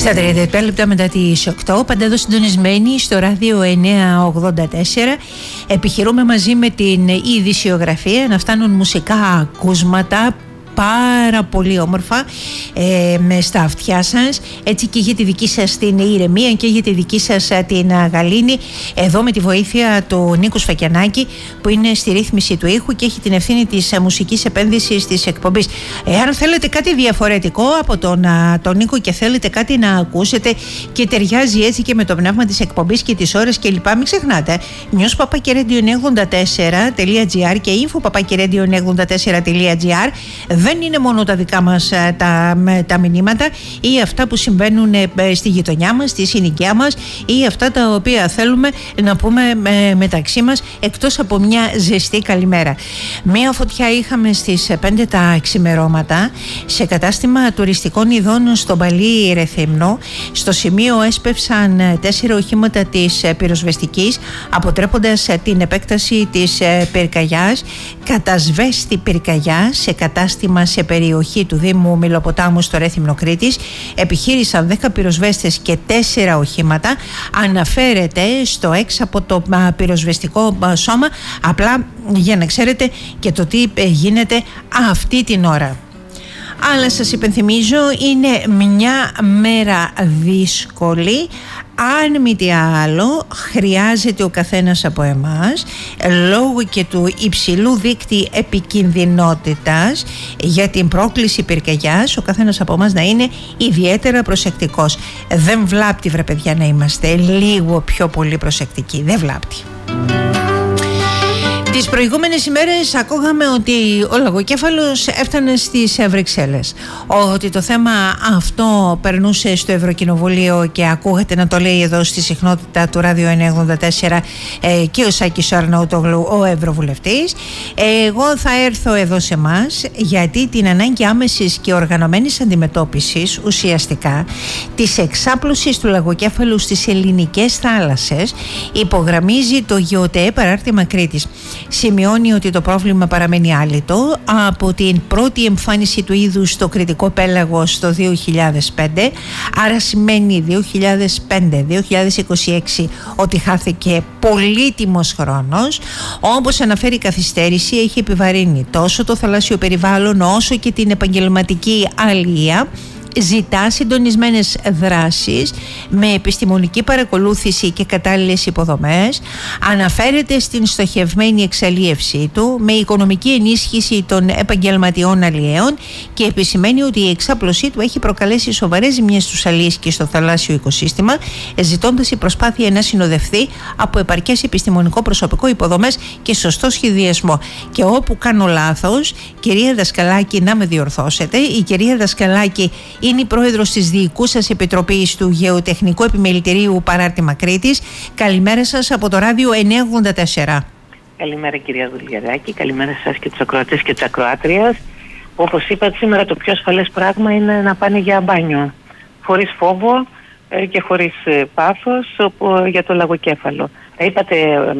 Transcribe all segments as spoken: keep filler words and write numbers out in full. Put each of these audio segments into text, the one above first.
Στα τριάντα επτά λεπτά μετά τις οκτώ, πάντα εδώ συντονισμένοι στο ράδιο εννιακόσια ογδόντα τέσσερα, επιχειρούμε μαζί με την ειδησιογραφία να φτάνουν μουσικά ακούσματα πάρα πολύ όμορφα ε, με στα αυτιά σας, έτσι και για τη δική σας την ηρεμία και για τη δική σας την γαλήνη, εδώ με τη βοήθεια του Νίκου Σφακιανάκη που είναι στη ρύθμιση του ήχου και έχει την ευθύνη της μουσικής επένδυσης της εκπομπής. Εάν θέλετε κάτι διαφορετικό από τον, τον Νίκο και θέλετε κάτι να ακούσετε και ταιριάζει έτσι και με το πνεύμα της εκπομπής και τις ώρες κλπ, μην ξεχνάτε news παπάκι radio εννιακόσια ογδόντα τέσσερα τελεία τζι άρ και info παπάκι radio εννιακόσια ογδόντα τέσσερα τελεία τζι άρ. Δεν είναι μόνο τα δικά μας τα, τα μηνύματα ή αυτά που συμβαίνουν στη γειτονιά μας, στη συνοικία μας ή αυτά τα οποία θέλουμε να πούμε μεταξύ μας, εκτός από μια ζεστή καλημέρα. Μια φωτιά είχαμε στις πέντε τα ξημερώματα σε κατάστημα τουριστικών ειδών στο Παλί Ρεθύμνο. Στο σημείο έσπευσαν τέσσερα οχήματα της πυροσβεστικής, αποτρέποντας την επέκταση της πυρκαγιάς. Κατασβέστη πυρκαγιά σε κατάστημα σε περιοχή του Δήμου Μηλοποτάμου στο Ρέθυμνο Κρήτης. Επιχείρησαν δέκα πυροσβέστες και τέσσερα οχήματα. Αναφέρεται στο έξω από το πυροσβεστικό σώμα, απλά για να ξέρετε και το τι γίνεται αυτή την ώρα. Αλλά σας υπενθυμίζω, είναι μια μέρα δύσκολη. Αν μη τι άλλο, χρειάζεται ο καθένας από εμάς, λόγω και του υψηλού δείκτη επικινδυνότητας για την πρόκληση πυρκαγιάς, ο καθένας από εμάς να είναι ιδιαίτερα προσεκτικός. Δεν βλάπτει, βρε παιδιά, να είμαστε λίγο πιο πολύ προσεκτικοί. Δεν βλάπτει. Τις προηγούμενες ημέρες ακούγαμε ότι ο λαγοκέφαλος έφτανε στις Βρυξέλλες, ότι το θέμα αυτό περνούσε στο Ευρωκοινοβουλίο και ακούγεται να το λέει εδώ στη συχνότητα του ράδιο εννιακόσια ογδόντα τέσσερα ε, και ο Σάκης Αρναούτογλου, ο Ευρωβουλευτής. Εγώ θα έρθω εδώ σε εμάς γιατί την ανάγκη άμεσης και οργανωμένης αντιμετώπισης ουσιαστικά της εξάπλωσης του λαγοκέφαλου στις ελληνικές θάλασσες υπογραμμίζει το ΓεωΤΕ Παράρτημα Κρήτης. Σημειώνει ότι το πρόβλημα παραμένει άλυτο από την πρώτη εμφάνιση του είδους στο κρητικό πέλαγος το δύο χιλιάδες πέντε, άρα σημαίνει δύο χιλιάδες πέντε με δύο χιλιάδες είκοσι έξι ότι χάθηκε πολύτιμος χρόνος. Όπως αναφέρει η καθυστέρηση, έχει επιβαρύνει τόσο το θαλάσσιο περιβάλλον όσο και την επαγγελματική αλληλεία. Ζητά συντονισμένες δράσεις με επιστημονική παρακολούθηση και κατάλληλες υποδομές, αναφέρεται στην στοχευμένη εξαλίευσή του με οικονομική ενίσχυση των επαγγελματιών αλλιέων και επισημαίνει ότι η εξάπλωσή του έχει προκαλέσει σοβαρές ζημιές στους αλλιείς και στο θαλάσσιο οικοσύστημα, ζητώντας η προσπάθεια να συνοδευτεί από επαρκές επιστημονικό προσωπικό, υποδομές και σωστό σχεδιασμό. Και όπου κάνω λάθος, κυρία Δασκαλάκη, να με διορθώσετε, η κυρία Δασκαλάκη είναι η πρόεδρος της Διοικούσας Επιτροπής του Γεωτεχνικού Επιμελητηρίου Παράρτημα Κρήτης. Καλημέρα σας από το ράδιο εννιακόσια ογδόντα τέσσερα. Καλημέρα κυρία Δουλιαδάκη, καλημέρα σας και τους ακροατές και τις ακροάτριες. Όπως είπατε, σήμερα το πιο ασφαλές πράγμα είναι να πάνε για μπάνιο, χωρίς φόβο και χωρίς πάθος για το λαγοκέφαλο. Τα είπατε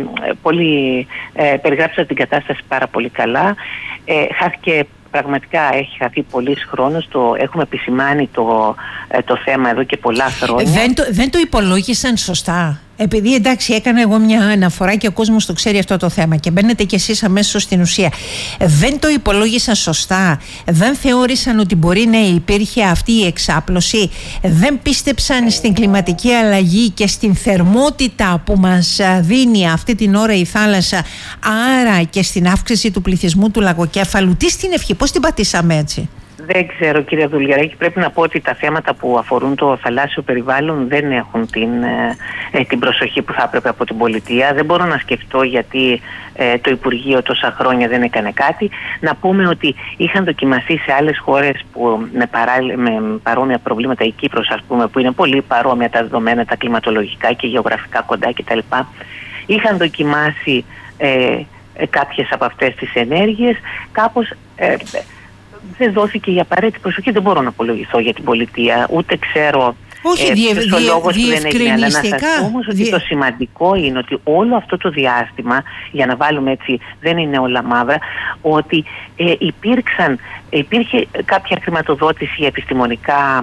πολύ, περιγράψατε την κατάσταση πάρα πολύ καλά. Χάθηκε Πραγματικά έχει χαθεί πολύς χρόνος, το έχουμε επισημάνει το, το θέμα εδώ και πολλά χρόνια. Δεν το, δεν το υπολόγισαν σωστά. Επειδή εντάξει έκανα εγώ μια αναφορά και ο κόσμος το ξέρει αυτό το θέμα και μπαίνετε κι εσείς αμέσως στην ουσία. Δεν το υπολόγισαν σωστά. Δεν θεώρησαν ότι μπορεί να υπήρχε αυτή η εξάπλωση. Δεν πίστεψαν στην κλιματική αλλαγή και στην θερμότητα που μας δίνει αυτή την ώρα η θάλασσα. Άρα και στην αύξηση του πληθυσμού του λαγοκέφαλου. Τι στην ευχή, πώς την πατήσαμε έτσι? Δεν ξέρω κυρία Δουλιαράκη, πρέπει να πω ότι τα θέματα που αφορούν το θαλάσσιο περιβάλλον δεν έχουν την, ε, την προσοχή που θα έπρεπε από την πολιτεία. Δεν μπορώ να σκεφτώ γιατί ε, το Υπουργείο τόσα χρόνια δεν έκανε κάτι. Να πούμε ότι είχαν δοκιμαστεί σε άλλες χώρες που με, παρά, με παρόμοια προβλήματα, η Κύπρος ας πούμε, που είναι πολύ παρόμοια τα δεδομένα, τα κλιματολογικά και γεωγραφικά κοντά κτλ. Είχαν δοκιμάσει ε, ε, κάποιες από αυτές τις ενέργειες, κάπως... Ε, δεν δόθηκε η απαραίτητη προσοχή. Δεν μπορώ να απολογηθώ για την πολιτεία, ούτε ξέρω Όχι, ε, διευ, ποιος ο λόγος που δεν έγινε. Αλλά να σας πω όμως ότι διε... το σημαντικό είναι ότι όλο αυτό το διάστημα, για να βάλουμε έτσι, δεν είναι όλα μαύρα, ότι ε, υπήρξαν, υπήρχε κάποια χρηματοδότηση για επιστημονικά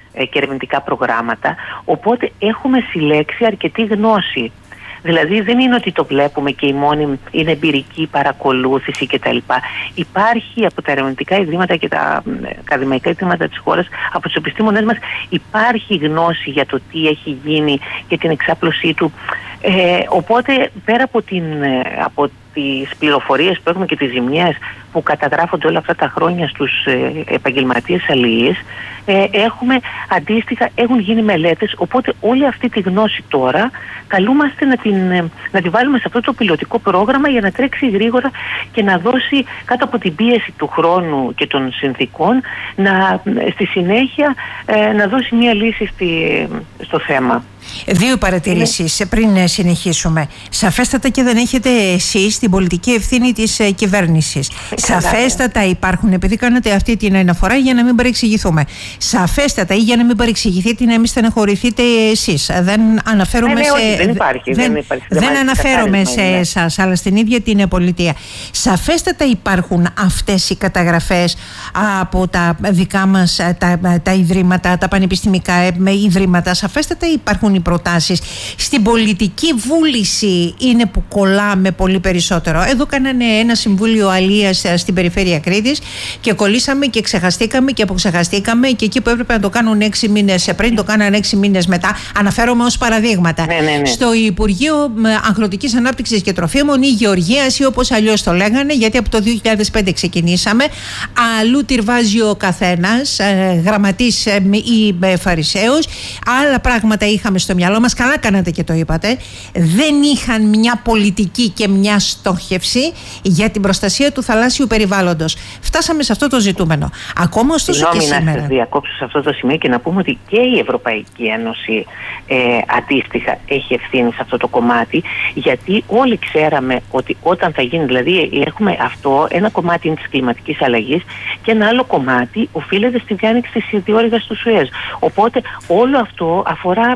ε, και ερευνητικά προγράμματα, οπότε έχουμε συλλέξει αρκετή γνώση. Δηλαδή δεν είναι ότι το βλέπουμε και η μόνη είναι εμπειρική παρακολούθηση κτλ. Υπάρχει από τα ερευνητικά ιδρύματα και τα ακαδημαϊκά ιδρύματα της χώρας, από τους επιστήμονες μας, υπάρχει γνώση για το τι έχει γίνει και την εξάπλωσή του. Ε, οπότε πέρα από, την, από τις πληροφορίες που έχουμε και τις ζημιές που καταγράφονται όλα αυτά τα χρόνια στους ε, επαγγελματίες αλληλείς, ε, έχουμε αντίστοιχα, έχουν γίνει μελέτες, οπότε όλη αυτή τη γνώση τώρα καλούμαστε να την, να την βάλουμε σε αυτό το πιλωτικό πρόγραμμα για να τρέξει γρήγορα και να δώσει κάτω από την πίεση του χρόνου και των συνθήκων να, στη συνέχεια ε, να δώσει μια λύση στη, στο θέμα. Δύο παρατηρήσεις πριν συνεχίσουμε. Σαφέστατα και δεν έχετε εσείς την πολιτική ευθύνη της κυβέρνησης. Σαφέστατα υπάρχουν, επειδή κάνατε αυτή την αναφορά για να μην παρεξηγηθούμε. Σαφέστατα ή για να μην παρεξηγηθείτε, να μην στεναχωρηθείτε εσείς. Δεν αναφέρομαι ναι, ναι, σε. Όχι, δεν υπάρχει. Δεν, δεν υπάρχει, δεν αναφέρομαι σε ναι. εσάς, αλλά στην ίδια την πολιτεία. Σαφέστατα υπάρχουν αυτές οι καταγραφές από τα δικά μας τα, τα ιδρύματα, τα πανεπιστημικά ιδρύματα. Σαφέστατα υπάρχουν οι προτάσεις. Στην πολιτική βούληση είναι που κολλάμε πολύ περισσότερο. Εδώ κάνανε ένα συμβούλιο αλίας στην περιφέρεια Κρήτης και κολλήσαμε και ξεχαστήκαμε και αποξεχαστήκαμε, και εκεί που έπρεπε να το κάνουν έξι μήνες πριν, το κάνανε έξι μήνες μετά. Αναφέρομαι ως παραδείγματα. Ναι, ναι, ναι. Στο Υπουργείο Αγροτικής Ανάπτυξης και Τροφίμων ή Γεωργίας ή όπως αλλιώς το λέγανε, γιατί από το δύο χιλιάδες πέντε ξεκινήσαμε, αλλού τυρβάζει ο καθένας, ε, γραμματής ε, ή ε, φαρισαίος, άλλα πράγματα είχαμε στο μυαλό μας, καλά κάνατε και το είπατε. Δεν είχαν μια πολιτική και μια στόχευση για την προστασία του θαλάσσιου περιβάλλοντος. Φτάσαμε σε αυτό το ζητούμενο. Ακόμα ωστόσο και σήμερα. Να σας διακόψω σε αυτό το σημείο και να πούμε ότι και η Ευρωπαϊκή Ένωση ε, αντίστοιχα έχει ευθύνη σε αυτό το κομμάτι, γιατί όλοι ξέραμε ότι όταν θα γίνει, δηλαδή έχουμε αυτό, ένα κομμάτι είναι της κλιματικής αλλαγής και ένα άλλο κομμάτι οφείλεται στη διάνοιξη της ιδιόρυγας του Σουέζ. Οπότε όλο αυτό αφορά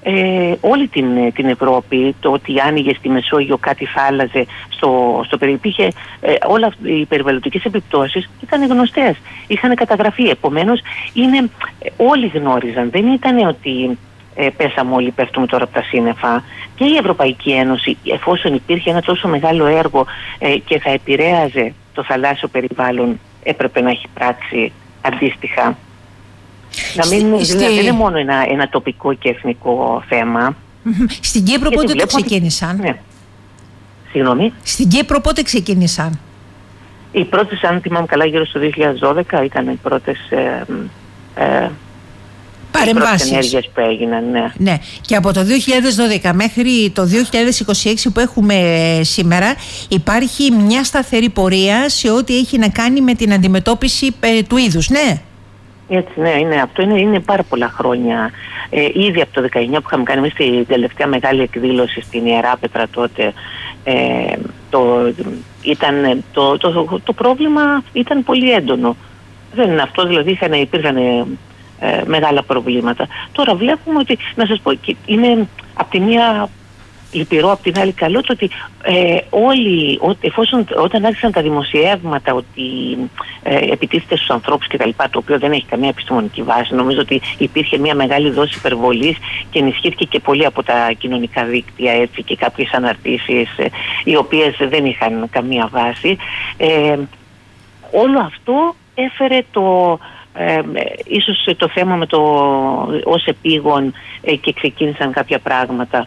Ε, όλη την, την Ευρώπη. Το ότι άνοιγε στη Μεσόγειο κάτι θα άλλαζε στο, στο περιπτύχε, ε, όλα οι περιβαλλοντικές επιπτώσεις ήταν γνωστές, είχαν καταγραφεί, επομένως είναι, όλοι γνώριζαν, δεν ήταν ότι ε, πέσαμε όλοι, πέφτουμε τώρα από τα σύννεφα. Και η Ευρωπαϊκή Ένωση, εφόσον υπήρχε ένα τόσο μεγάλο έργο ε, και θα επηρέαζε το θαλάσσιο περιβάλλον, έπρεπε να έχει πράξει αντίστοιχα. Να μην Στη... δηλαδή, δεν είναι μόνο ένα, ένα τοπικό και εθνικό θέμα. Στην Κύπρο πότε το ξεκίνησαν? Ναι. Συγγνώμη. Στην Κύπρο πότε ξεκίνησαν? Οι πρώτες, αν θυμάμαι καλά, γύρω στο δύο χιλιάδες δώδεκα ήταν οι πρώτες ε, ε, παρεμβάσεις. ενέργειες που έγιναν. Ναι. ναι. Και από το δύο χιλιάδες δώδεκα μέχρι το δύο χιλιάδες είκοσι έξι που έχουμε σήμερα, υπάρχει μια σταθερή πορεία σε ό,τι έχει να κάνει με την αντιμετώπιση ε, του είδους. Ναι. Έτσι, ναι, είναι, αυτό είναι, είναι πάρα πολλά χρόνια. Ε, ήδη από το δεκαεννιά που είχαμε κάνει εμείς την τελευταία μεγάλη εκδήλωση στην Ιεράπετρα τότε, ε, το, ήταν, το, το, το, το πρόβλημα ήταν πολύ έντονο. Δεν είναι αυτό, δηλαδή είχαν, υπήρχαν ε, μεγάλα προβλήματα. Τώρα βλέπουμε ότι, να σας πω, είναι από τη μία λυπηρό, από την άλλη καλό, το ότι ε, όλοι, ό, εφόσον, όταν άρχισαν τα δημοσιεύματα ότι ε, επιτίθεται στους ανθρώπους και τα λοιπά, το οποίο δεν έχει καμία επιστημονική βάση, νομίζω ότι υπήρχε μια μεγάλη δόση υπερβολής και ενισχύθηκε και πολύ από τα κοινωνικά δίκτυα, έτσι, και κάποιες αναρτήσεις ε, οι οποίες δεν είχαν καμία βάση. Ε, όλο αυτό έφερε το... Ε, ίσως το θέμα με το ως επίγον ε, και ξεκίνησαν κάποια πράγματα.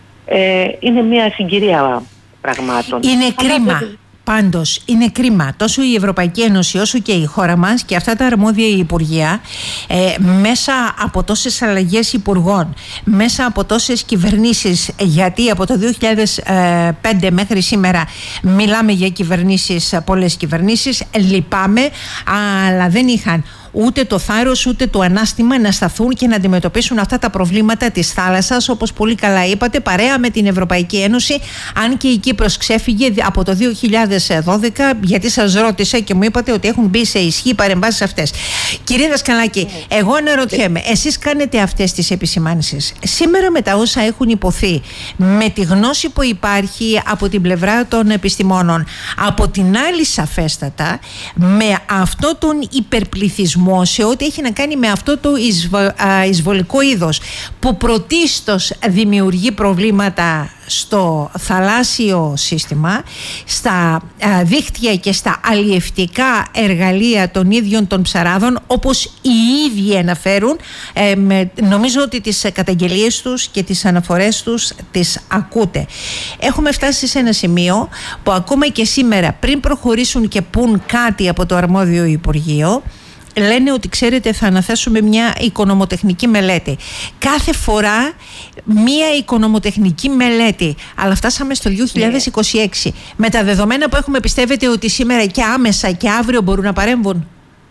Ε, είναι μια συγκυρία πραγμάτων. Είναι κρίμα. Πάντως είναι κρίμα τόσο η Ευρωπαϊκή Ένωση όσο και η χώρα μας και αυτά τα αρμόδια υπουργεία ε, μέσα από τόσες αλλαγές υπουργών, μέσα από τόσες κυβερνήσεις, γιατί από το δύο χιλιάδες πέντε μέχρι σήμερα μιλάμε για κυβερνήσεις, πολλές κυβερνήσεις, λυπάμαι, αλλά δεν είχαν ούτε το θάρρος ούτε το ανάστημα να σταθούν και να αντιμετωπίσουν αυτά τα προβλήματα της θάλασσας, όπως πολύ καλά είπατε, παρέα με την Ευρωπαϊκή Ένωση, αν και η Κύπρος ξέφυγε από το δύο χιλιάδες δώδεκα, γιατί σας ρώτησα και μου είπατε ότι έχουν μπει σε ισχύ οι παρεμβάσεις αυτές. Κυρία Δασκαλάκη, εγώ αναρωτιέμαι, εσείς κάνετε αυτές τις επισημάνσεις. Σήμερα με τα όσα έχουν υποθεί, με τη γνώση που υπάρχει από την πλευρά των επιστημόνων, από την άλλη σαφέστατα, με αυτό τον υπερπληθυσμό περιορισμό σε ό,τι έχει να κάνει με αυτό το εισβολικό είδος που πρωτίστως δημιουργεί προβλήματα στο θαλάσσιο σύστημα, στα δίκτυα και στα αλλιευτικά εργαλεία των ίδιων των ψαράδων, όπως οι ίδιοι αναφέρουν. ε, με, νομίζω ότι τις καταγγελίες τους και τις αναφορές τους τις ακούτε. Έχουμε φτάσει σε ένα σημείο που ακόμα και σήμερα, πριν προχωρήσουν και πούν κάτι από το αρμόδιο Υπουργείο, λένε ότι ξέρετε θα αναθέσουμε μια οικονομοτεχνική μελέτη. Κάθε φορά μια οικονομοτεχνική μελέτη. Αλλά φτάσαμε στο δύο χιλιάδες είκοσι έξι. Yeah. Με τα δεδομένα που έχουμε, πιστεύετε ότι σήμερα και άμεσα και αύριο μπορούν να παρέμβουν?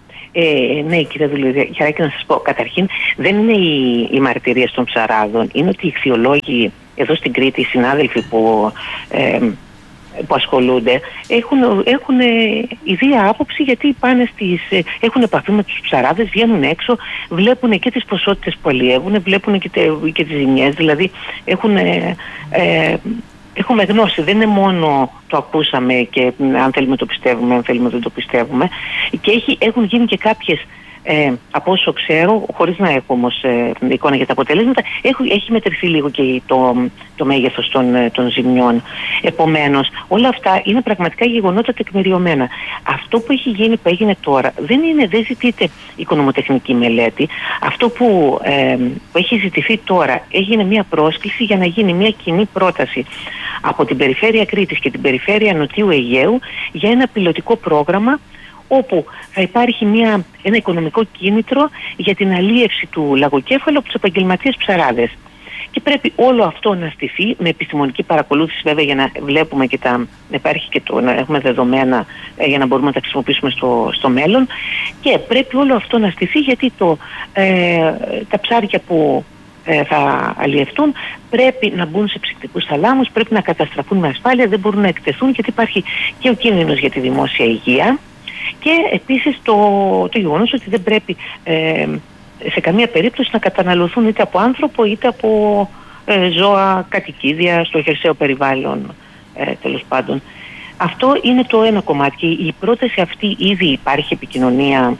Ε, ναι, κύριε Δουλγεράκη, να σας πω, καταρχήν δεν είναι οι, οι μαρτυρίες των ψαράδων, είναι ότι οι ιχθυολόγοι εδώ στην Κρήτη, οι συνάδελφοι που... Ε, που ασχολούνται έχουν, έχουν ιδία άποψη, γιατί πάνε στις, έχουν επαφή με τους ψαράδες, βγαίνουν έξω, βλέπουν και τις ποσότητες που αλλιεύουν, βλέπουν και, τε, και τις ζημιές, δηλαδή έχουν, ε, ε, έχουμε γνώση, δεν είναι μόνο το ακούσαμε και αν θέλουμε το πιστεύουμε, αν θέλουμε δεν το πιστεύουμε, και έχει, έχουν γίνει και κάποιες Ε, από όσο ξέρω, χωρίς να έχω όμως ε, εικόνα για τα αποτελέσματα, έχω, έχει μετρηθεί λίγο και το, το μέγεθος των, των ζημιών. Επομένως, όλα αυτά είναι πραγματικά γεγονότα τεκμηριωμένα. Αυτό που έχει γίνει, που έγινε τώρα, δεν, είναι, δεν ζητείται οικονομοτεχνική μελέτη. Αυτό που, ε, που έχει ζητηθεί τώρα, έγινε μια πρόσκληση για να γίνει μια κοινή πρόταση από την Περιφέρεια Κρήτης και την Περιφέρεια Νοτιού Αιγαίου για ένα πιλωτικό πρόγραμμα, όπου θα υπάρχει μια, ένα οικονομικό κίνητρο για την αλίευση του λαγοκέφαλου από τους επαγγελματίες ψαράδες. Και πρέπει όλο αυτό να στηθεί με επιστημονική παρακολούθηση, βέβαια, για να βλέπουμε και τα, να υπάρχει και το, να έχουμε δεδομένα ε, για να μπορούμε να τα χρησιμοποιήσουμε στο, στο μέλλον. Και πρέπει όλο αυτό να στηθεί, γιατί το, ε, τα ψάρια που ε, θα αλλιευτούν πρέπει να μπουν σε ψυκτικούς θαλάμους, πρέπει να καταστραφούν με ασφάλεια, δεν μπορούν να εκτεθούν, γιατί υπάρχει και ο κίνδυνος για τη δημόσια υγεία. Και επίσης το, το γεγονός ότι δεν πρέπει ε, σε καμία περίπτωση να καταναλωθούν είτε από άνθρωπο είτε από ε, ζώα, κατοικίδια, στο χερσαίο περιβάλλον, ε, τέλος πάντων. Αυτό είναι το ένα κομμάτι. Και η πρόταση αυτή ήδη υπάρχει επικοινωνία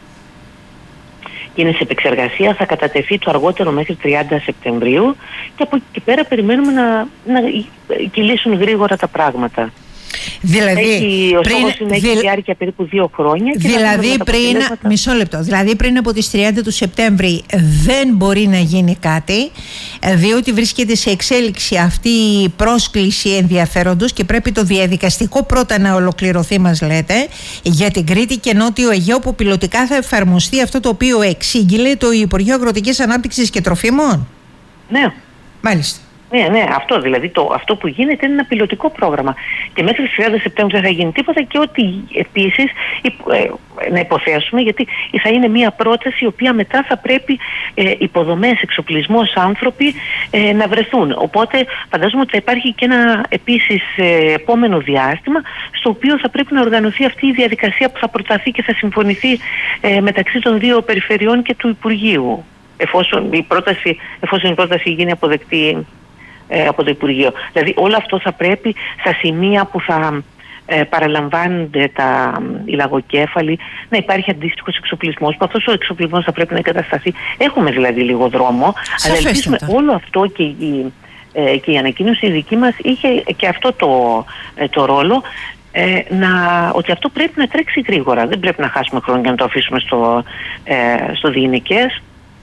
και είναι σε επεξεργασία, θα κατατεθεί το αργότερο μέχρι τριάντα Σεπτεμβρίου και από εκεί πέρα περιμένουμε να, να κυλήσουν γρήγορα τα πράγματα. Δηλαδή, έχει, ο πριν, στόχος είναι δη, έχει διάρκεια περίπου δύο χρόνια. Και δηλαδή πριν, μισό λεπτό, δηλαδή πριν από τις τριάντα του Σεπτέμβρη δεν μπορεί να γίνει κάτι, διότι βρίσκεται σε εξέλιξη αυτή η πρόσκληση ενδιαφέροντος και πρέπει το διαδικαστικό πρώτα να ολοκληρωθεί, μας λέτε, για την Κρήτη και Νότιο Αιγαίο, που πιλωτικά θα εφαρμοστεί αυτό το οποίο εξήγηλε το Υπουργείο Αγροτικής Ανάπτυξης και Τροφίμων. Ναι. Μάλιστα. Ναι, ναι, αυτό δηλαδή, το, αυτό που γίνεται είναι ένα πιλωτικό πρόγραμμα. Και μέχρι τις τριάντα Σεπτέμβρη δεν θα γίνει τίποτα, και ότι επίσης ε, να υποθέσουμε, γιατί θα είναι μια πρόταση η οποία μετά θα πρέπει ε, υποδομές, εξοπλισμός, άνθρωποι ε, να βρεθούν. Οπότε φαντάζομαι ότι θα υπάρχει και ένα επίσης ε, επόμενο διάστημα, στο οποίο θα πρέπει να οργανωθεί αυτή η διαδικασία που θα προταθεί και θα συμφωνηθεί ε, μεταξύ των δύο περιφερειών και του Υπουργείου, εφόσον η πρόταση, εφόσον η πρόταση γίνει αποδεκτή από το Υπουργείο. Δηλαδή όλο αυτό θα πρέπει στα σημεία που θα ε, παραλαμβάνονται τα, οι λαγοκέφαλοι να υπάρχει αντίστοιχος εξοπλισμός, που αυτός ο εξοπλισμός θα πρέπει να εγκατασταθεί. Έχουμε δηλαδή λίγο δρόμο, αλλά ελπίζουμε όλο αυτό, και η, ε, και η ανακοίνωση η δική μας είχε και αυτό το, ε, το ρόλο, ε, να, ότι αυτό πρέπει να τρέξει γρήγορα. Δεν πρέπει να χάσουμε χρόνο για να το αφήσουμε στο, ε, στο διηνικές.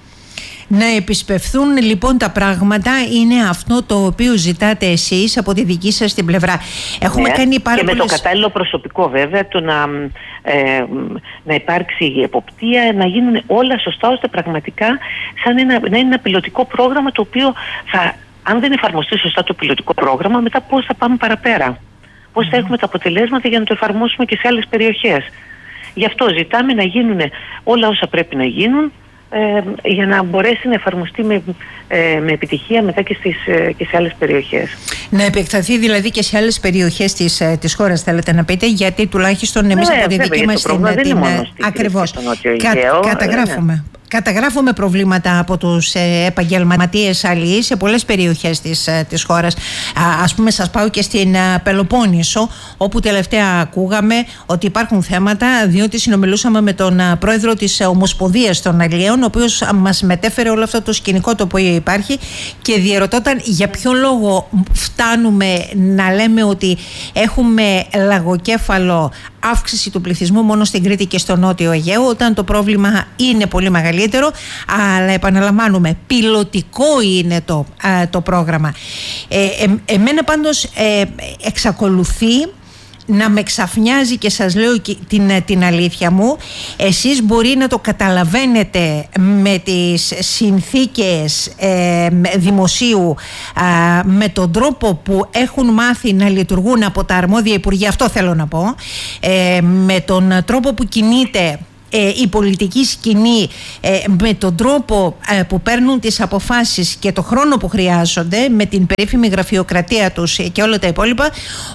Να επισπευθούν λοιπόν τα πράγματα, είναι αυτό το οποίο ζητάτε εσείς από τη δική σας την πλευρά. Έχουμε ναι, κάνει πάρα και πολλές... με το κατάλληλο προσωπικό βέβαια, το να, ε, να υπάρξει εποπτεία, να γίνουν όλα σωστά, ώστε πραγματικά σαν ένα, να είναι ένα πιλωτικό πρόγραμμα, το οποίο θα, αν δεν εφαρμοστεί σωστά το πιλωτικό πρόγραμμα, μετά πώς θα πάμε παραπέρα. Πώς θα έχουμε τα αποτελέσματα για να το εφαρμόσουμε και σε άλλες περιοχές. Γι' αυτό ζητάμε να γίνουν όλα όσα πρέπει να γίνουν, Ε, για να μπορέσει να εφαρμοστεί με, ε, με επιτυχία μετά και, στις, ε, και σε άλλες περιοχές. Να επεκταθεί δηλαδή και σε άλλες περιοχές της, ε, της χώρας, θέλετε να πείτε, γιατί τουλάχιστον εμείς ναι, από τη δική μας την... την ακριβώς. Κα, καταγράφουμε. καταγράφουμε προβλήματα από τους ε, επαγγελματίες αλληλείς σε πολλές περιοχές της, ε, της χώρας. Α, ας πούμε, σας πάω και στην ε, Πελοπόννησο, όπου τελευταία ακούγαμε ότι υπάρχουν θέματα, διότι συνομιλούσαμε με τον ε, πρόεδρο της ε, Ομοσπονδίας των Αλλιέων, ο οποίος μας μετέφερε όλο αυτό το σκηνικό το οποίο υπάρχει και διερωτώταν για ποιο λόγο φτάνουμε να λέμε ότι έχουμε λαγοκέφαλο, αύξηση του πληθυσμού μόνο στην Κρήτη και στο Νότιο Αιγαίο, όταν το πρόβλημα είναι πολύ μεγαλύτερο. Αλλά επαναλαμβάνουμε, πιλωτικό είναι το, α, το πρόγραμμα. Ε, ε, εμένα πάντως ε, εξακολουθεί να με ξαφνιάζει και σας λέω την, την αλήθεια μου. Εσείς μπορεί να το καταλαβαίνετε με τις συνθήκες ε, δημοσίου, ε, με τον τρόπο που έχουν μάθει να λειτουργούν από τα αρμόδια υπουργεία, αυτό θέλω να πω, ε, με τον τρόπο που κινείται Ε, η πολιτική σκηνή, ε, με τον τρόπο ε, που παίρνουν τις αποφάσεις και το χρόνο που χρειάζονται, με την περίφημη γραφειοκρατία τους και όλα τα υπόλοιπα,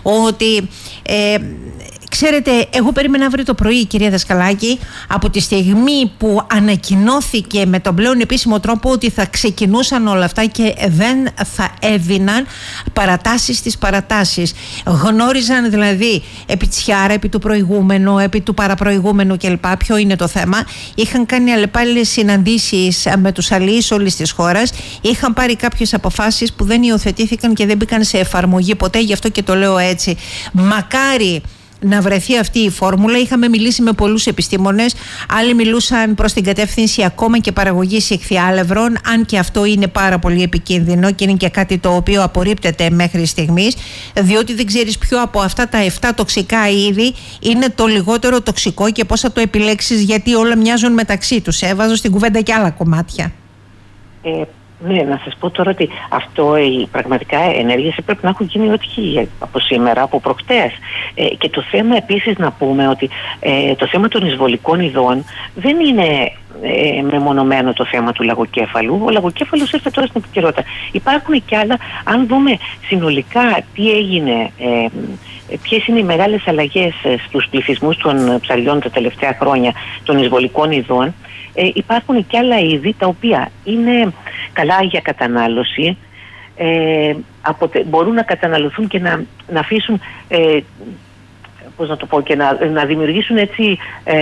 ότι ε, ξέρετε, εγώ περίμενα αύριο το πρωί, κυρία Δασκαλάκη, από τη στιγμή που ανακοινώθηκε με τον πλέον επίσημο τρόπο ότι θα ξεκινούσαν όλα αυτά και δεν θα έδιναν παρατάσεις στις παρατάσεις. Γνώριζαν δηλαδή επί της χιάρα, επί του προηγούμενου, επί του παραπροηγούμενου κλπ. Ποιο είναι το θέμα. Είχαν κάνει αλλεπάλληλες συναντήσεις με τους αλληλείς όλης της χώρας. Είχαν πάρει κάποιες αποφάσεις που δεν υιοθετήθηκαν και δεν μπήκαν σε εφαρμογή ποτέ, γι' αυτό και το λέω έτσι. Μακάρι να βρεθεί αυτή η φόρμουλα. Είχαμε μιλήσει με πολλούς επιστήμονες, άλλοι μιλούσαν προς την κατεύθυνση ακόμα και παραγωγής ηχθιάλευρων, αν και αυτό είναι πάρα πολύ επικίνδυνο και είναι και κάτι το οποίο απορρίπτεται μέχρι στιγμής, διότι δεν ξέρεις ποιο από αυτά τα εφτά τοξικά είδη είναι το λιγότερο τοξικό και πώς θα το επιλέξεις, γιατί όλα μοιάζουν μεταξύ τους. Έβαζω στην κουβέντα και άλλα κομμάτια. Ε, Ναι, να σας πω τώρα ότι αυτό, οι πραγματικά ενέργειες πρέπει να έχουν γίνει ό,τι από σήμερα, από προχτές. Ε, και το θέμα επίσης να πούμε ότι ε, το θέμα των εισβολικών ειδών δεν είναι ε, μεμονωμένο το θέμα του λαγοκέφαλου. Ο λαγοκέφαλος ήρθε τώρα στην επικαιρότητα. Υπάρχουν και άλλα, αν δούμε συνολικά τι έγινε, ε, ποιες είναι οι μεγάλες αλλαγές στους πληθυσμούς των ψαριών τα τελευταία χρόνια των εισβολικών ειδών, ε, υπάρχουν και άλλα είδη τα οποία είναι καλά για κατανάλωση, ε, αποτε, μπορούν να καταναλωθούν και να, να αφήσουν, ε, πώς να το πω, και να, να δημιουργήσουν έτσι, ε,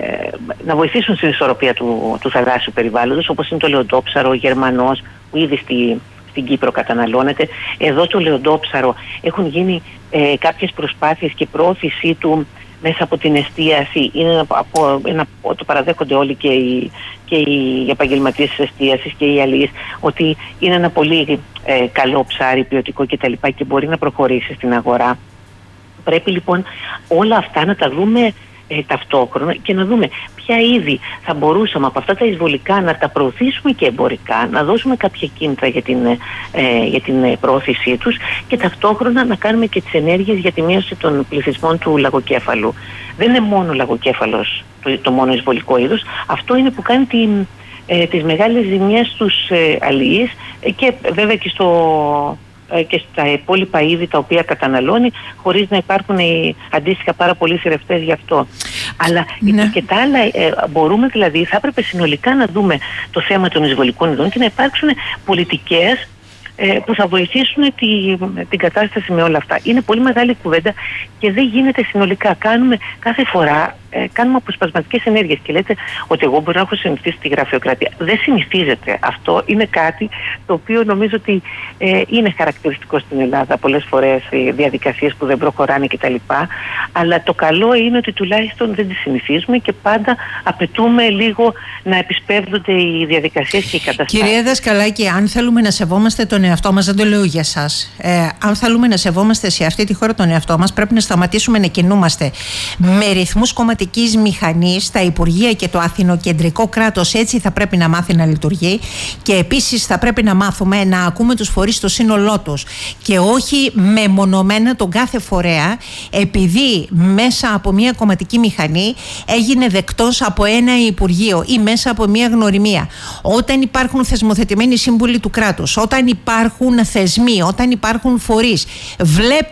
να βοηθήσουν στην ισορροπία του, του θαλάσσιου περιβάλλοντος, όπως είναι το λεοντόψαρο, ο γερμανός, που ήδη στη, στην Κύπρο καταναλώνεται. Εδώ το λεοντόψαρο έχουν γίνει ε, κάποιες προσπάθειες και προώθησή του μέσα από την εστίαση. Είναι ένα, από, ένα, το παραδέχονται όλοι και οι, και οι επαγγελματίες της εστίασης και οι αλληλείς, ότι είναι ένα πολύ ε, καλό ψάρι, ποιοτικό κτλ. Και μπορεί να προχωρήσει στην αγορά. Πρέπει λοιπόν όλα αυτά να τα δούμε ε, ταυτόχρονα και να δούμε ποια είδη θα μπορούσαμε από αυτά τα εισβολικά να τα προωθήσουμε και εμπορικά, να δώσουμε κάποια κίνητρα για την, ε, για την προώθησή τους και ταυτόχρονα να κάνουμε και τις ενέργειες για τη μείωση των πληθυσμών του λαγοκέφαλου. Δεν είναι μόνο ο λαγοκέφαλος το, το μόνο εισβολικό είδος, αυτό είναι που κάνει την, ε, τις μεγάλες ζημιές στους ε, αλληλείς ε, και βέβαια και στο... και στα υπόλοιπα είδη τα οποία καταναλώνει, χωρίς να υπάρχουν οι αντίστοιχα πάρα πολλοί θηρευτές γι' αυτό. Αλλά ναι. Και τα άλλα, ε, μπορούμε δηλαδή, θα έπρεπε συνολικά να δούμε το θέμα των εισβολικών ειδών και να υπάρξουν πολιτικές ε, που θα βοηθήσουν τη, την κατάσταση με όλα αυτά. Είναι πολύ μεγάλη κουβέντα και δεν γίνεται συνολικά. Κάνουμε κάθε φορά ε, κάνουμε αποσπασματικές ενέργειες και λέτε ότι εγώ μπορώ να έχω συνηθίσει τη γραφειοκρατία. Δεν συνηθίζεται. Αυτό είναι κάτι το οποίο νομίζω ότι ε, είναι χαρακτηριστικό στην Ελλάδα. Πολλές φορές οι διαδικασίες που δεν προχωράνε κτλ. Αλλά το καλό είναι ότι τουλάχιστον δεν τις συνηθίζουμε και πάντα απαιτούμε λίγο να επισπεύδονται οι διαδικασίες και οι καταστάσεις. Κυρία Δασκαλάκη, αν θέλουμε να σεβόμαστε τον εαυτό μας, δεν το λέω για σας, ε, αν θέλουμε να σεβόμαστε σε αυτή τη χώρα τον εαυτό μας, πρέπει να σταματήσουμε να κινούμαστε με ρυθμούς κομματικής μηχανής στα Υπουργεία και το αθηνοκεντρικό κράτος. Έτσι θα πρέπει να μάθει να λειτουργεί και επίσης θα πρέπει να μάθουμε να ακούμε τους φορείς στο σύνολό τους και όχι μεμονωμένα τον κάθε φορέα, επειδή μέσα από μια κομματική μηχανή έγινε δεκτός από ένα Υπουργείο ή μέσα από μια γνωριμία. Όταν υπάρχουν θεσμοθετημένοι σύμβουλοι του κράτους, όταν υπάρχουν θεσμοί, όταν υπάρχουν φορείς, βλέπε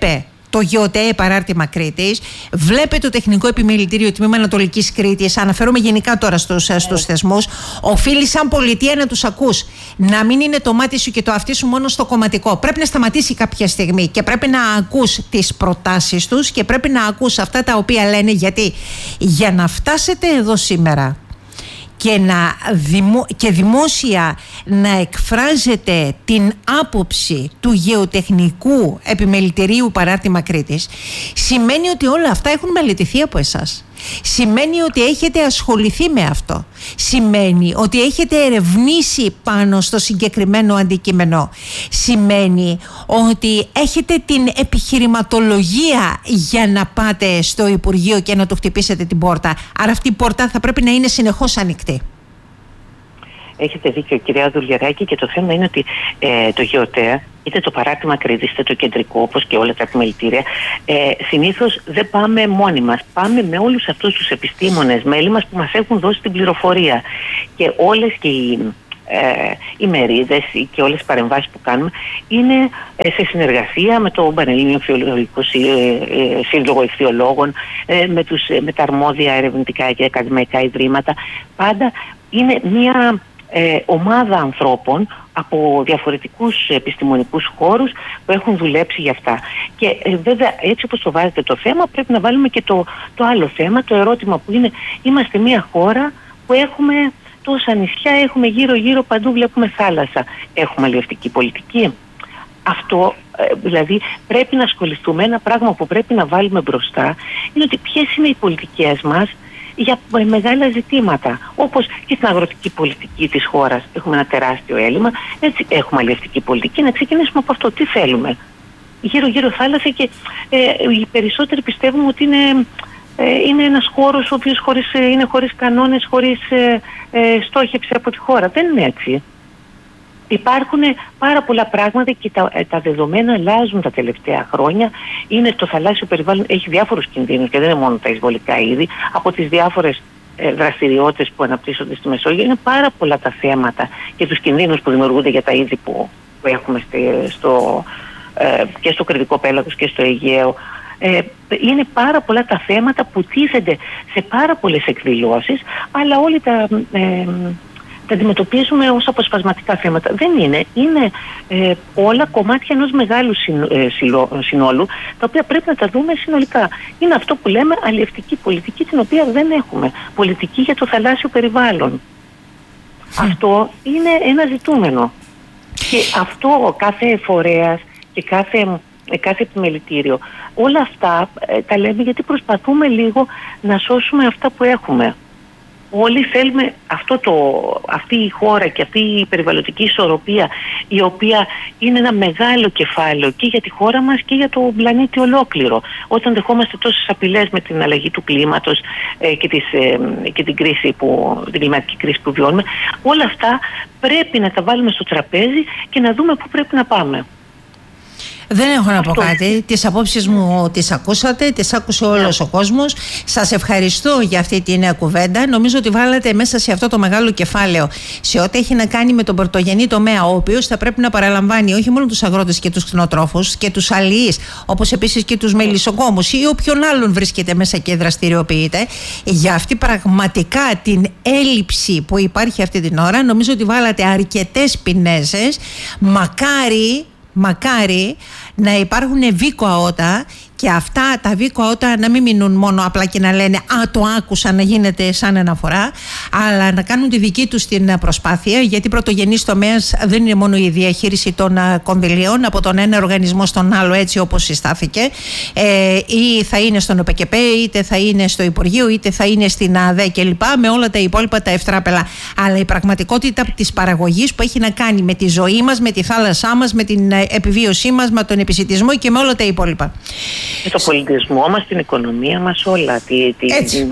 το ΓΕΟΤΕ παράρτημα Κρήτης, βλέπε το Τεχνικό Επιμελητήριο Τμήμα Ανατολικής Κρήτης, αναφέρομαι γενικά τώρα στους, στους θεσμούς, οφείλει σαν πολιτεία να τους ακούς. Να μην είναι το μάτι σου και το αυτί σου μόνο στο κομματικό. Πρέπει να σταματήσει κάποια στιγμή και πρέπει να ακούς τις προτάσεις τους και πρέπει να ακούς αυτά τα οποία λένε, γιατί για να φτάσετε εδώ σήμερα και, να δημο... και δημόσια να εκφράζεται την άποψη του Γεωτεχνικού Επιμελητηρίου Παράρτημα Κρήτης, σημαίνει ότι όλα αυτά έχουν μελετηθεί από εσάς. Σημαίνει ότι έχετε ασχοληθεί με αυτό. Σημαίνει ότι έχετε ερευνήσει πάνω στο συγκεκριμένο αντικείμενο. Σημαίνει ότι έχετε την επιχειρηματολογία για να πάτε στο Υπουργείο και να του χτυπήσετε την πόρτα. Άρα αυτή η πόρτα θα πρέπει να είναι συνεχώς ανοιχτή. Έχετε δίκιο, κυρία Δουλγεράκη, και το θέμα είναι ότι ε, το ΓΕΟΤΕ, είτε το παράρτημα Κρήτης, είτε το κεντρικό, όπως και όλα τα επιμελητήρια, ε, συνήθως δεν πάμε μόνοι μας. Πάμε με όλους αυτούς τους επιστήμονες μέλη μας που μας έχουν δώσει την πληροφορία. Και όλες και οι, ε, οι μερίδες και όλες τις παρεμβάσεις που κάνουμε είναι ε, σε συνεργασία με το Πανελλήνιο Φιολογικό Σύλλογο Ιχθυολόγων, ε, με, τους, με τα αρμόδια ερευνητικά και ακαδημαϊκά ιδρύματα. Πάντα είναι μια Ε, ομάδα ανθρώπων από διαφορετικούς επιστημονικούς χώρους που έχουν δουλέψει για αυτά. Και ε, βέβαια, έτσι όπως το βάζετε το θέμα, πρέπει να βάλουμε και το, το άλλο θέμα, το ερώτημα που είναι: είμαστε μια χώρα που έχουμε τόσα νησιά, έχουμε γύρω-γύρω παντού, βλέπουμε θάλασσα. Έχουμε αλλιευτική πολιτική? Αυτό ε, δηλαδή πρέπει να ασχοληθούμε. Ένα πράγμα που πρέπει να βάλουμε μπροστά είναι ότι ποιες είναι οι πολιτικές μας για μεγάλα ζητήματα, όπως και στην αγροτική πολιτική της χώρας έχουμε ένα τεράστιο έλλειμμα, έτσι έχουμε αλλιευτική πολιτική. Να ξεκινήσουμε από αυτό. Τι θέλουμε? Γύρω-γύρω θάλασσα, και ε, οι περισσότεροι πιστεύουμε ότι είναι, ε, είναι ένας χώρος ο οποίος χωρίς, ε, είναι χωρίς κανόνες, χωρίς ε, ε, στόχευση από τη χώρα. Δεν είναι έτσι. Υπάρχουν πάρα πολλά πράγματα και τα, τα δεδομένα αλλάζουν τα τελευταία χρόνια. Είναι το θαλάσσιο περιβάλλον, έχει διάφορους κινδύνους και δεν είναι μόνο τα εισβολικά είδη. Από τις διάφορες ε, δραστηριότητες που αναπτύσσονται στη Μεσόγειο, είναι πάρα πολλά τα θέματα και τους κινδύνους που δημιουργούνται για τα είδη που, που έχουμε στη, στο, ε, και στο Κρητικό Πέλαγος και στο Αιγαίο. Ε, είναι πάρα πολλά τα θέματα που τίθενται σε πάρα πολλές εκδηλώσεις, αλλά όλοι τα... Ε, τα αντιμετωπίζουμε ως αποσπασματικά θέματα. Δεν είναι. Είναι ε, όλα κομμάτια ενός μεγάλου συν, ε, συνόλου, τα οποία πρέπει να τα δούμε συνολικά. Είναι αυτό που λέμε αλλιευτική πολιτική, την οποία δεν έχουμε. Πολιτική για το θαλάσσιο περιβάλλον. Mm. Αυτό είναι ένα ζητούμενο. Και αυτό κάθε φορέας και κάθε, κάθε επιμελητήριο, όλα αυτά ε, τα λέμε γιατί προσπαθούμε λίγο να σώσουμε αυτά που έχουμε. Όλοι θέλουμε αυτό το, αυτή η χώρα και αυτή η περιβαλλοντική ισορροπία, η οποία είναι ένα μεγάλο κεφάλαιο και για τη χώρα μας και για το πλανήτη ολόκληρο. Όταν δεχόμαστε τόσες απειλές με την αλλαγή του κλίματος ε, και, τις, ε, και την, κρίση που, την κλιματική κρίση που βιώνουμε, όλα αυτά πρέπει να τα βάλουμε στο τραπέζι και να δούμε πού πρέπει να πάμε. Δεν έχω να πω κάτι. Τις απόψεις μου τις ακούσατε, τις άκουσε όλος ο κόσμος. Σας ευχαριστώ για αυτή την κουβέντα. Νομίζω ότι βάλατε μέσα σε αυτό το μεγάλο κεφάλαιο, σε ό,τι έχει να κάνει με τον πρωτογενή τομέα, ο οποίος θα πρέπει να παραλαμβάνει όχι μόνο τους αγρότες και τους κτηνοτρόφους και τους αλληλείς, όπως επίσης και τους μελισσοκόμους ή όποιον άλλον βρίσκεται μέσα και δραστηριοποιείται. Για αυτή πραγματικά την έλλειψη που υπάρχει αυτή την ώρα, νομίζω ότι βάλατε αρκετές πινέζες. Μακάρι Μακάρι να υπάρχουν βίκο αότα και αυτά τα βίκο αότα να μην μείνουν μόνο απλά και να λένε «Α, το άκουσα», να γίνεται σαν αναφορά, αλλά να κάνουν τη δική τους την προσπάθεια, γιατί πρωτογενής τομέας δεν είναι μόνο η διαχείριση των κονδυλίων από τον ένα οργανισμό στον άλλο, έτσι όπως συστάθηκε, ε, ή θα είναι στον ΟΠΕΚΕΠΕ, είτε θα είναι στο Υπουργείο, είτε θα είναι στην ΑΔΕ κλπ, με όλα τα υπόλοιπα τα ευτράπελα. Αλλά η πραγματικότητα της παραγωγής που έχει να κάνει με τη ζωή μας, με τη θάλασσά μας, με την επιβίωσή μας, με τον επισιτισμό και με όλα τα υπόλοιπα. Με το πολιτισμό μας, την οικονομία μας, όλα. Τη, τη, Έτσι.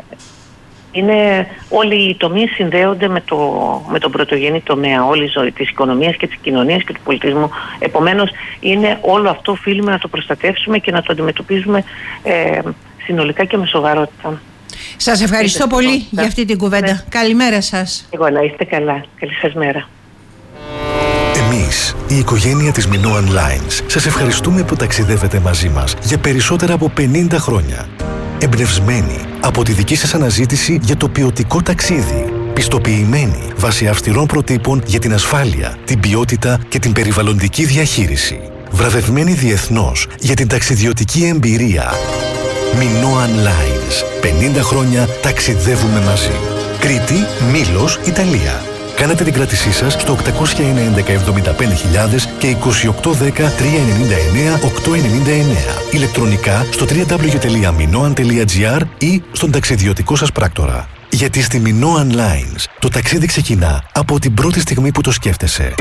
Είναι, όλοι οι τομείς συνδέονται με, το, με τον πρωτογενή τομέα, όλη η ζωή της οικονομίας και της κοινωνίας και του πολιτισμού. Επομένως, είναι όλο αυτό οφείλουμε να το προστατεύσουμε και να το αντιμετωπίζουμε ε, συνολικά και με σοβαρότητα. Σας ευχαριστώ πολύ αυτό για αυτή την κουβέντα. Ναι. Καλημέρα σας. Εγώ να είστε καλά. Καλή σας μέρα. Εμείς, η οικογένεια της Minoan Lines, σας ευχαριστούμε που ταξιδεύετε μαζί μας για περισσότερα από πενήντα χρόνια. Εμπνευσμένοι από τη δική σας αναζήτηση για το ποιοτικό ταξίδι. Πιστοποιημένοι βάσει αυστηρών προτύπων για την ασφάλεια, την ποιότητα και την περιβαλλοντική διαχείριση. Βραβευμένοι διεθνώς για την ταξιδιωτική εμπειρία. Minoan Lines. πενήντα χρόνια ταξιδεύουμε μαζί. Κρήτη, Μήλος, Ιταλία. Κάνετε την κράτησή σας στο οκτακόσια ένα έντεκα εβδομήντα πέντε χιλιάδες και είκοσι οκτώ δέκα τριακόσια ενενήντα εννέα οκτακόσια ενενήντα εννέα. Ηλεκτρονικά στο double-u double-u double-u τελεία minoan τελεία gr ή στον ταξιδιωτικό σας πράκτορα. Γιατί στη Minoan Lines το ταξίδι ξεκινά από την πρώτη στιγμή που το σκέφτεσαι.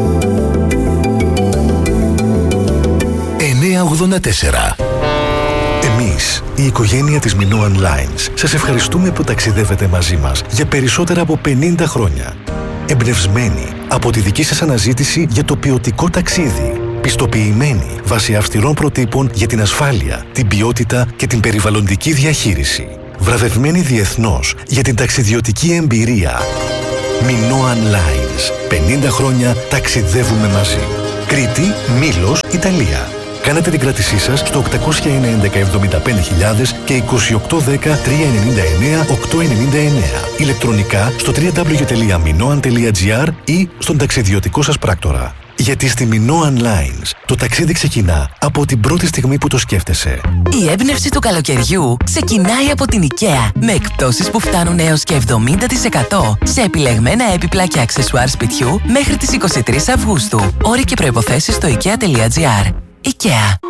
εννιακόσια ογδόντα τέσσερα. Εμείς, η οικογένεια της Minoan Lines, σας ευχαριστούμε που ταξιδεύετε μαζί μας για περισσότερα από πενήντα χρόνια. Εμπνευσμένοι από τη δική σας αναζήτηση για το ποιοτικό ταξίδι. Πιστοποιημένοι βάσει αυστηρών προτύπων για την ασφάλεια, την ποιότητα και την περιβαλλοντική διαχείριση. Βραβευμένοι διεθνώς για την ταξιδιωτική εμπειρία. Minoan Lines. πενήντα χρόνια ταξιδεύουμε μαζί. Κρήτη, Μήλος, Ιταλία. Κάνετε την κράτησή σας στο οκτακόσια ένα έντεκα εβδομήντα πέντε χιλιάδες και είκοσι οκτώ δέκα τριακόσια ενενήντα εννέα οκτακόσια ενενήντα εννέα. Ηλεκτρονικά στο double-u double-u double-u τελεία minoan τελεία gr ή στον ταξιδιωτικό σας πράκτορα. Γιατί στη Minoan Lines το ταξίδι ξεκινά από την πρώτη στιγμή που το σκέφτεσαι. Η έμπνευση του καλοκαιριού ξεκινάει από την IKEA με εκπτώσεις που φτάνουν έως και εβδομήντα τοις εκατό σε επιλεγμένα έπιπλα και αξεσουάρ σπιτιού μέχρι τις είκοσι τρεις Αυγούστου. Όροι και προϋποθέσεις στο ikea τελεία gr. IKEA.